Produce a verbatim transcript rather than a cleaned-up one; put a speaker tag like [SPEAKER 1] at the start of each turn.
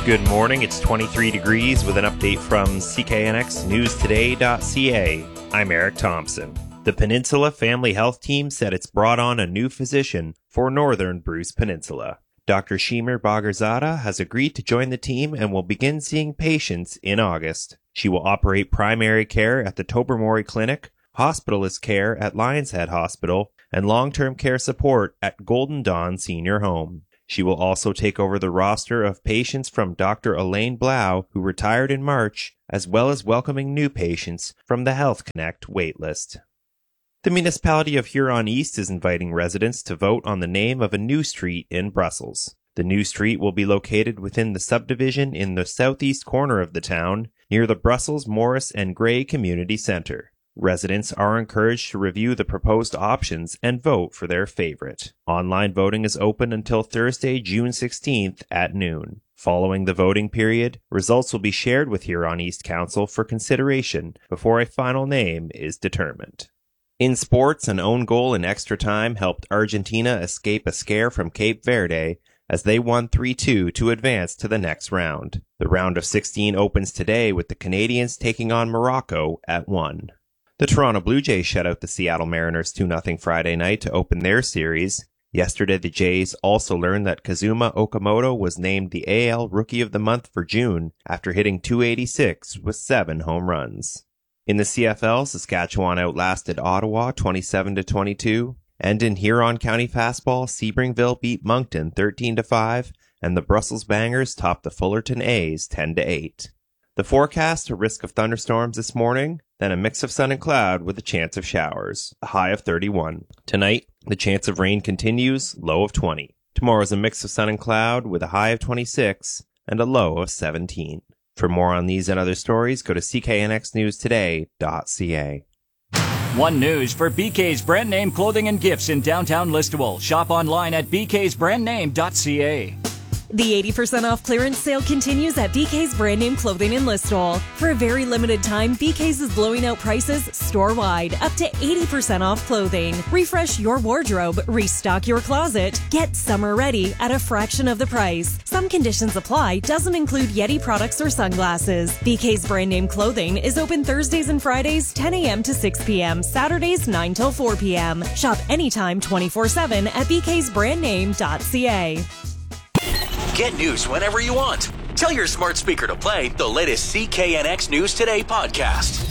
[SPEAKER 1] Good morning, it's twenty-three degrees with an update from C K N X News Today dot C A. I'm Eric Thompson. The Peninsula Family Health Team said it's brought on a new physician for Northern Bruce Peninsula. Doctor Shemer Bagarzada has agreed to join the team and will begin seeing patients in August. She will operate primary care at the Tobermory Clinic, hospitalist care at Lions Head Hospital, and long-term care support at Golden Dawn Senior Home. She will also take over the roster of patients from Doctor Elaine Blau, who retired in March, as well as welcoming new patients from the Health Connect waitlist. The municipality of Huron East is inviting residents to vote on the name of a new street in Brussels. The new street will be located within the subdivision in the southeast corner of the town, near the Brussels, Morris, and Gray Community Center. Residents are encouraged to review the proposed options and vote for their favorite. Online voting is open until Thursday, June sixteenth at noon. Following the voting period, results will be shared with Huron East Council for consideration before a final name is determined. In sports, an own goal in extra time helped Argentina escape a scare from Cape Verde as they won three two to advance to the next round. The round of sixteen opens today with the Canadians taking on Morocco at one. The Toronto Blue Jays shut out the Seattle Mariners two nothing Friday night to open their series. Yesterday, the Jays also learned that Kazuma Okamoto was named the A L Rookie of the Month for June after hitting two eighty-six with seven home runs. In the C F L, Saskatchewan outlasted Ottawa twenty-seven to twenty-two, and in Huron County Fastball, Sebringville beat Moncton thirteen to five, and the Brussels Bangers topped the Fullerton A's ten to eight. The forecast, a risk of thunderstorms this morning, then a mix of sun and cloud with a chance of showers, a high of thirty-one. Tonight, the chance of rain continues, low of twenty. Tomorrow is a mix of sun and cloud with a high of twenty-six and a low of seventeen. For more on these and other stories, go to C K N X News Today dot C A.
[SPEAKER 2] One News for B K's Brand Name Clothing and Gifts in downtown Listowel. Shop online at B K's brand name dot C A.
[SPEAKER 3] The eighty percent off clearance sale continues at B K's Brand Name Clothing in Listowel. For a very limited time, B K's is blowing out prices store-wide, up to eighty percent off clothing. Refresh your wardrobe, restock your closet, get summer ready at a fraction of the price. Some conditions apply, doesn't include Yeti products or sunglasses. B K's Brand Name Clothing is open Thursdays and Fridays, ten a.m. to six p.m., Saturdays, nine till four p.m. Shop anytime, twenty-four seven at B K's brand name dot C A.
[SPEAKER 4] Get news whenever you want. Tell your smart speaker to play the latest C K N X News Today podcast.